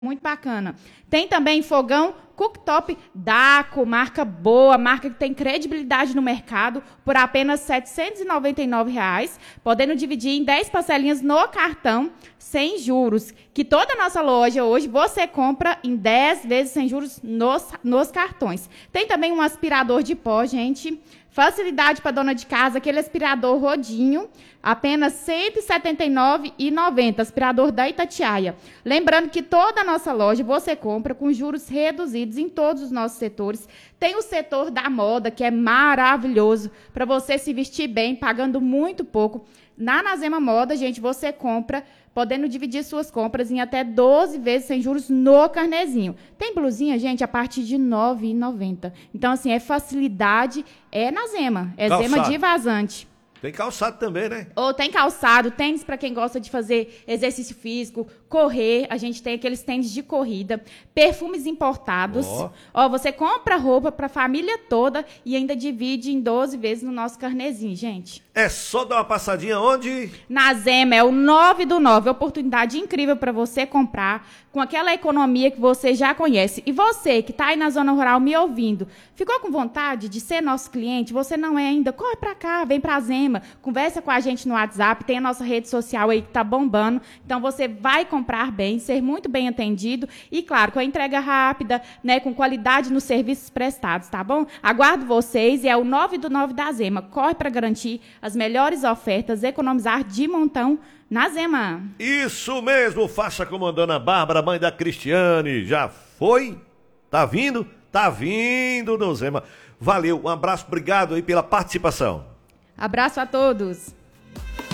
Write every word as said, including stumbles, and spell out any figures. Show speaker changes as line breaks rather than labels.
Muito bacana. Tem também fogão cooktop Daco, marca boa, marca que tem credibilidade no mercado, por apenas setecentos e noventa e nove reais, podendo dividir em dez parcelinhas no cartão, sem juros. Que toda a nossa loja hoje você compra em dez vezes sem juros nos, nos cartões. Tem também um aspirador de pó, gente. Facilidade para dona de casa, aquele aspirador rodinho, apenas cento e setenta e nove reais e noventa centavos, aspirador da Itatiaia. Lembrando que toda a nossa loja você compra com juros reduzidos em todos os nossos setores. Tem o setor da moda, que é maravilhoso, para você se vestir bem, pagando muito pouco. Na Nazema Moda, gente, você compra, podendo dividir suas compras em até doze vezes sem juros no carnezinho. Tem blusinha, gente, a partir de nove reais e noventa centavos. Então, assim, é facilidade, é na Zema. É
Calçado.
Zema de vazante.
Tem calçado também, né?
Ou tem calçado, tênis para quem gosta de fazer exercício físico, correr. A gente tem aqueles tênis de corrida, perfumes importados. Ó, oh. oh, você compra roupa para a família toda e ainda divide em doze vezes no nosso carnezinho, gente.
É só dar uma passadinha onde?
Na Zema, é o nove do nove. Oportunidade incrível para você comprar com aquela economia que você já conhece. E você que está aí na Zona Rural me ouvindo, ficou com vontade de ser nosso cliente? Você não é ainda? Corre para cá, vem para a Zema, conversa com a gente no WhatsApp, tem a nossa rede social aí que está bombando. Então você vai comprar bem, ser muito bem atendido e, claro, com a entrega rápida, né, com qualidade nos serviços prestados, tá bom? Aguardo vocês e é o nove do nove da Zema. Corre para garantir as melhores ofertas, economizar de montão na Zema.
Isso mesmo, faça como a dona Bárbara, mãe da Cristiane. Já foi? Tá vindo? Tá vindo no Zema. Valeu, um abraço, obrigado aí pela participação.
Abraço a todos.